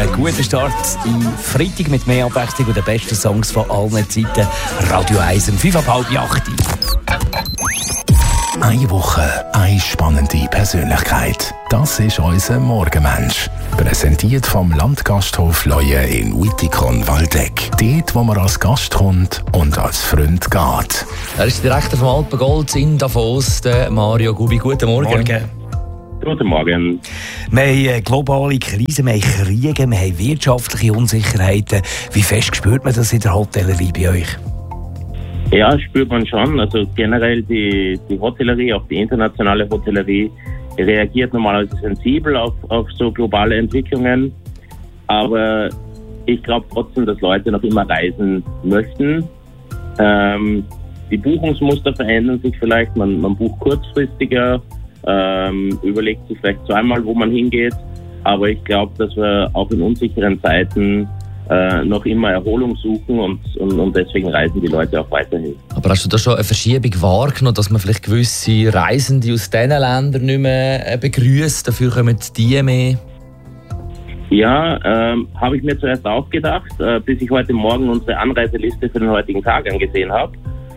Ein guter Start in Freitag mit mehr Abwechslung und den besten Songs von allen Zeiten. Radio 1 um 7:30. Eine Woche, eine spannende Persönlichkeit. Das ist unser Morgenmensch. Präsentiert vom Landgasthof Leue in Wittikon-Waldeck. Dort, wo man als Gast kommt und als Freund geht. Er ist der Direktor vom Alpengold in Davos, der Mario Gubi. Guten Morgen. Guten Morgen. Wir haben globale Krisen, wir haben Kriege, wir haben wirtschaftliche Unsicherheiten. Wie fest spürt man das in der Hotellerie bei euch? Ja, spürt man schon. Also generell die Hotellerie, auch die internationale Hotellerie, reagiert normalerweise sensibel auf so globale Entwicklungen. Aber ich glaube trotzdem, dass Leute noch immer reisen möchten. Die Buchungsmuster verändern sich vielleicht. Man bucht kurzfristiger, überlegt sich vielleicht zweimal, wo man hingeht. Aber ich glaube, dass wir auch in unsicheren Zeiten noch immer Erholung suchen und deswegen reisen die Leute auch weiterhin. Aber hast du da schon eine Verschiebung wahrgenommen, dass man vielleicht gewisse Reisende aus diesen Ländern nicht mehr begrüßt, dafür kommen die mehr? Ja, habe ich mir zuerst auch gedacht, bis ich heute Morgen unsere Anreiseliste für den heutigen Tag angesehen habe.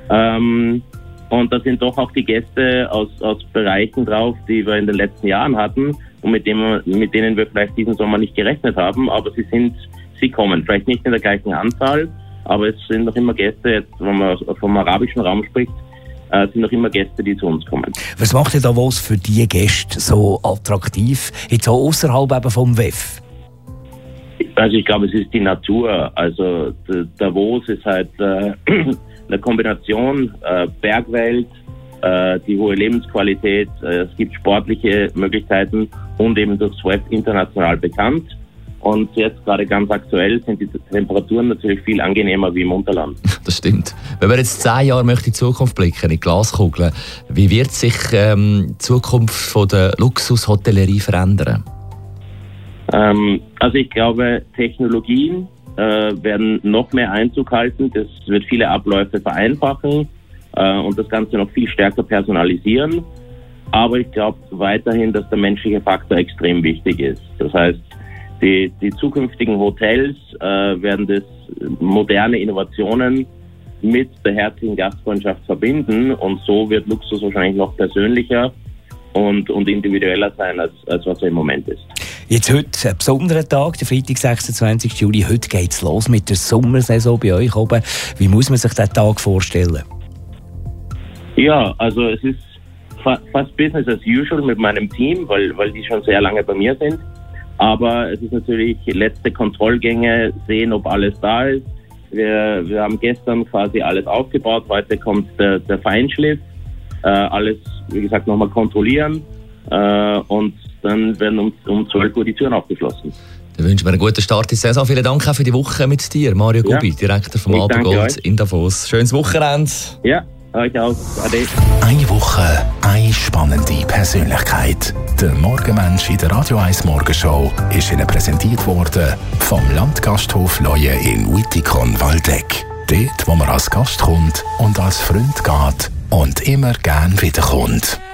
Und da sind doch auch die Gäste aus Bereichen drauf, die wir in den letzten Jahren hatten und mit denen wir vielleicht diesen Sommer nicht gerechnet haben, aber sie kommen. Vielleicht nicht in der gleichen Anzahl, aber es sind noch immer Gäste, jetzt, wenn man vom arabischen Raum spricht, sind noch immer Gäste, die zu uns kommen. Was macht denn Davos für die Gäste so attraktiv, jetzt auch außerhalb eben vom WEF? Also ich glaube, es ist die Natur. Also Davos ist halt eine Kombination Bergwelt, die hohe Lebensqualität, es gibt sportliche Möglichkeiten und eben durchs WEF international bekannt. Und jetzt gerade ganz aktuell sind die Temperaturen natürlich viel angenehmer wie im Unterland. Das stimmt. Wenn man jetzt 10 Jahre möchte in die Zukunft blicken, in die Glaskugel, wie wird sich die Zukunft von der Luxushotellerie verändern? Also ich glaube, Technologien werden noch mehr Einzug halten. Das wird viele Abläufe vereinfachen und das Ganze noch viel stärker personalisieren. Aber ich glaube weiterhin, dass der menschliche Faktor extrem wichtig ist. Das heißt, die zukünftigen Hotels werden das moderne Innovationen mit der herzlichen Gastfreundschaft verbinden und so wird Luxus wahrscheinlich noch persönlicher und individueller sein, als was er im Moment ist. Jetzt heute ein besonderer Tag, der Freitag, 26. Juli. Heute geht es los mit der Sommersaison bei euch oben. Wie muss man sich diesen Tag vorstellen? Ja, also es ist fast Business as usual mit meinem Team, weil die schon sehr lange bei mir sind. Aber es ist natürlich letzte Kontrollgänge, sehen, ob alles da ist. Wir haben gestern quasi alles aufgebaut. Heute kommt der Feinschliff. Alles, wie gesagt, nochmal kontrollieren. Und dann werden um 12 Uhr die Türen aufgeschlossen. Dann wünschen wir einen guten Start in die Saison. Vielen Dank auch für die Woche mit dir, Mario Gubi, Direktor vom Alpengold in Davos. Schönes Wochenende. Ja, euch auch. Ade. Eine Woche, eine spannende Persönlichkeit. Der Morgenmensch in der Radio 1 Morgenshow ist Ihnen präsentiert worden vom Landgasthof Leue in Wittikon-Waldeck. Dort, wo man als Gast kommt und als Freund geht und immer gern wiederkommt.